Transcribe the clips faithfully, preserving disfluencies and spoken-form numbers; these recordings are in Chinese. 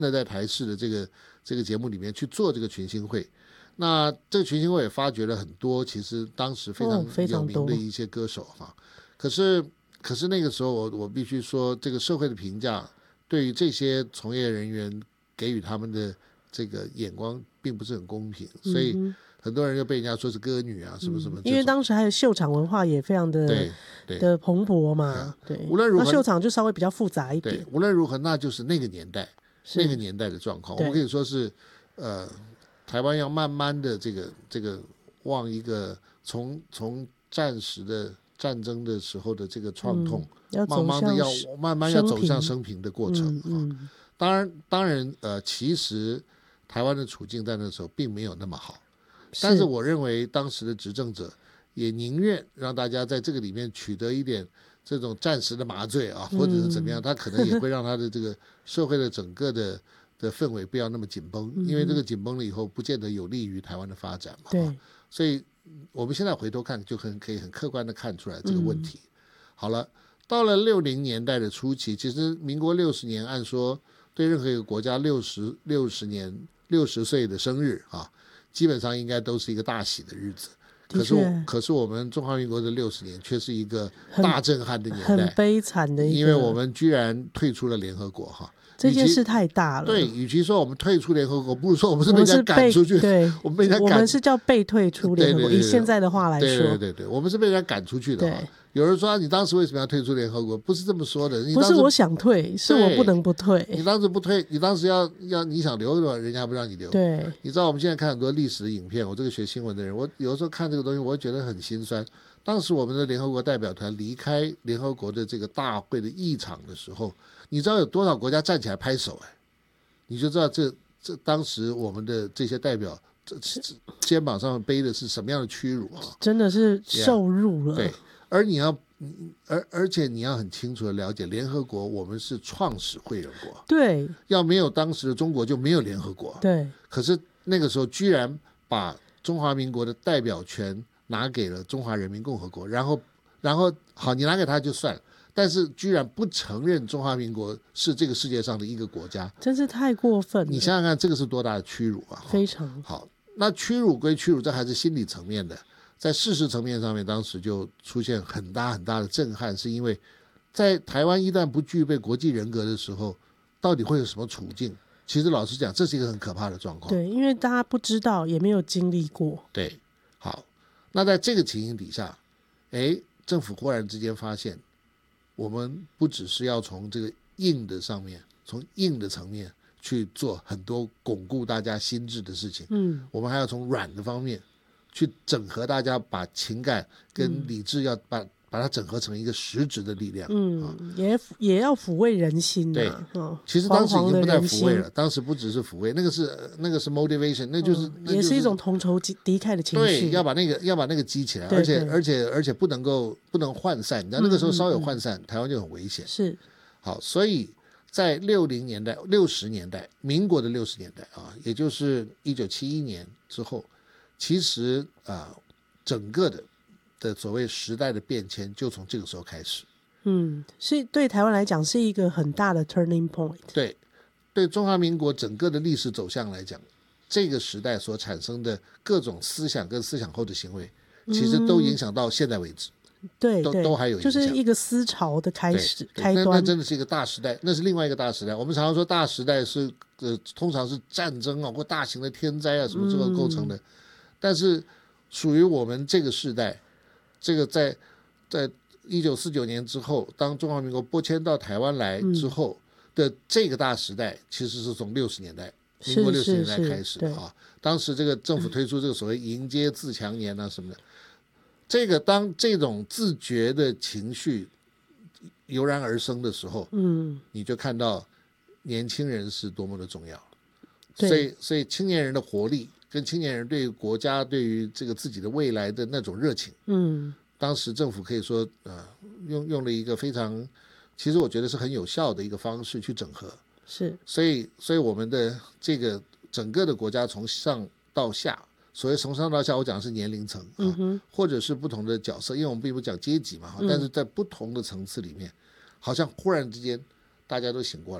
那在台视的这个这个节目里面去做这个群星会。那这个群星会也发掘了很多其实当时非常有名的一些歌手哈、哦，可是可是那个时候我我必须说，这个社会的评价对于这些从业人员给予他们的这个眼光并不是很公平，所以很多人就被人家说是歌女啊什么什么、嗯、 因为当时还有秀场文化也非常的对对的蓬勃嘛，对， 无论如何那秀场就稍微比较复杂一点， 对，无论如何那就是那个年代那个年代的状况，我们可以说是呃台湾要慢慢的这个这个往一个从从战时的战争的时候的这个创痛、嗯、慢慢的要慢慢要走向升平的过程、嗯嗯、当然当然呃其实台湾的处境在那时候并没有那么好，但是我认为当时的执政者也宁愿让大家在这个里面取得一点这种暂时的麻醉啊，或者是怎么样，他可能也会让他的这个社会的整个的的氛围不要那么紧绷，因为这个紧绷了以后不见得有利于台湾的发展嘛。 对， 所以我们现在回头看就很可以很客观的看出来这个问题。好了，到了六零年代的初期，其实民国六十年按说对任何一个国家六十六十年六十岁的生日啊，基本上应该都是一个大喜的日子。可是可是我们中华民国的六十年却是一个大震撼的年代， 很悲惨的一个， 因为我们居然退出了联合国哈。 这件事太大了。 对，与其说我们退出联合国，不如说我们是被人家赶出去。 对， 我们被人家赶， 我们是叫被退出联合国。以现在的话来说， 对对对对，我们是被人家赶出去的。对，有人说、啊、你当时为什么要退出联合国？不是这么说的，你当时不是我想退，是我不能不退。 你当时不退，你当时要要你想留的话，人家不让你留。 对， 你知道我们现在看很多历史的影片，我这个学新闻的人，我有时候看这个东西，我会觉得很心酸。当时我们的联合国代表团离开联合国的这个大会的议场的时候，你知道有多少国家站起来拍手？哎，你就知道这这当时我们的这些代表这这肩膀上背的是什么样的屈辱啊！ 真的是受辱了。 Yeah, 对，而你要而而且你要很清楚的了解，联合国我们是创始会员国， 对， 要没有当时的中国就没有联合国， 对。 可是那个时候居然把中华民国的代表权拿给了中华人民共和国，然后然后好，你拿给他就算了。但是居然不承认中华民国是这个世界上的一个国家， 真是太过分了。 你想想看，这个是多大的屈辱啊！ 非常好，那屈辱归屈辱，这还是心理层面的。在事实层面上面，当时就出现很大很大的震撼，是因为在台湾一旦不具备国际人格的时候，到底会有什么处境？其实老实讲，这是一个很可怕的状况。 对，因为大家不知道，也没有经历过。 对，好，那在这个情形底下，哎，政府忽然之间发现，我们不只是要从这个硬的上面，从硬的层面去做很多巩固大家心智的事情，嗯，我们还要从软的方面去整合大家，把情感跟理智要把、嗯、把它整合成一个实质的力量， 嗯，啊、也也要抚慰人心、啊。 对、 哦， 其实当时已经不再抚慰了，当时不只是抚慰，那个是那个是 motivation， 那就是、嗯那就是、也是一种同仇敌忾的情绪。 对，要把那个要把那个激起来，而且而且而且不能够不能涣散，你知道那个时候稍有涣散，嗯嗯嗯台湾就很危险。 是， 好，所以在六零年代、六十年代，民国的六十年代啊，也就是一九七一年之后，其实啊，整个的的所谓时代的变迁就从这个时候开始。 嗯，是对台湾来讲是一个很大的 turning point。 对，对中华民国整个的历史走向来讲，这个时代所产生的各种思想跟思想后的行为，其实都影响到现在为止。 嗯、对， 都都还有影响， 就是一个思潮的开始开端。 那那真的是一个大时代，那是另外一个大时代。我们常常说大时代是呃，通常是战争啊或大型的天灾啊什么这个构成的，嗯、但是属于我们这个世代，这个在在一九四九年之后，当中华民国拨迁到台湾来之后的这个大时代，嗯、其实是从六十年代。民国六十年代开始的啊，当时这个政府推出这个所谓迎接自强年啊什么的，这个当这种自觉的情绪油然而生的时候，嗯，你就看到年轻人是多么的重要。所以，所以青年人的活力跟青年人对于国家、对于这个自己的未来的那种热情，嗯，当时政府可以说，呃，用用了一个非常，其实我觉得是很有效的一个方式去整合。 是， 所以，所以我们的这个整个的国家从上到下，所谓从上到下，我讲的是年龄层、啊嗯、或者是不同的角色，因为我们并不讲阶级嘛、嗯，但是在不同的层次里面，好像忽然之间大家都醒过来了。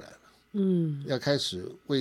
嗯， 要开始为